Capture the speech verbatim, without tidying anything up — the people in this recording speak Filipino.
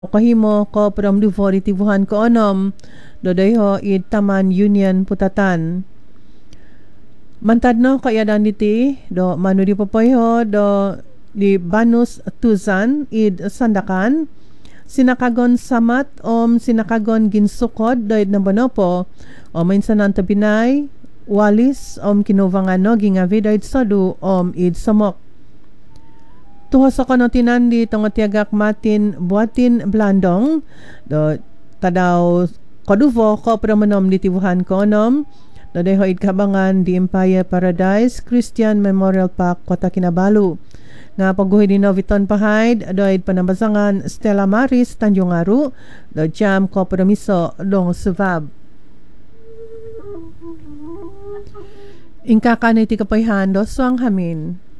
kahimo ko from Dufor itibuhan ko onom dodayho it Taman Union Putatan. Mantad no kaya dan diti do manu di popoyho do di Banus Tuzan id Sandakan sinakagon samat om sinakagon ginsukod doid na bonopo o minsan ang tabinay walis om kinuvangano gingavi doid sadu om id samok. Tuho sa kono tinandi tong tiagak matin buatin blandong do tadaw koduvo ko promonom ditibuhan konom do deho id kabangan di Empire Paradise Christian Memorial Park Kota Kinabalu nga pagguhi di Noviton Pahayd do id panambasangan Stella Maris Tanjung Aru do jam ko promiso dong subab ingka kanay ti kapayhan do suang hamin.